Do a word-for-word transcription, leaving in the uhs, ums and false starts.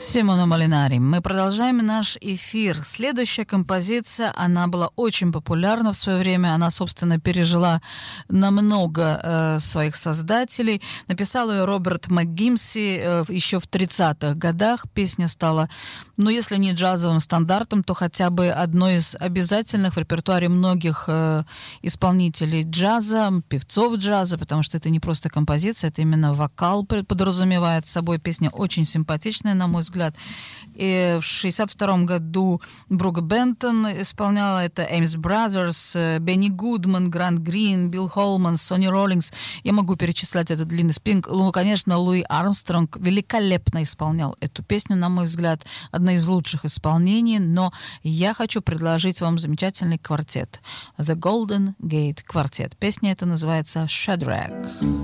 Симоно Молинари. Мы продолжаем наш эфир. Следующая композиция, она была очень популярна в свое время. Она, собственно, пережила намного э, своих создателей. Написал ее Роберт МакГимси э, еще в тридцатых годах. Песня стала, ну, если не джазовым стандартом, то хотя бы одной из обязательных в репертуаре многих э, исполнителей джаза, певцов джаза, потому что это не просто композиция, это именно вокал подразумевает собой. Песня очень симпатичная, на мой взгляд. взгляд. И в шестьдесят втором году Брук Бентон исполняла это, Эмис Бразерс, Бенни Гудман, Грант Грин, Билл Холман, Сонни Роллингс. Я могу перечислять этот длинный список. Ну, конечно, Луи Армстронг великолепно исполнял эту песню, на мой взгляд, одна из лучших исполнений, но я хочу предложить вам замечательный квартет. The Golden Gate Quartet. Песня эта называется «Shadrach».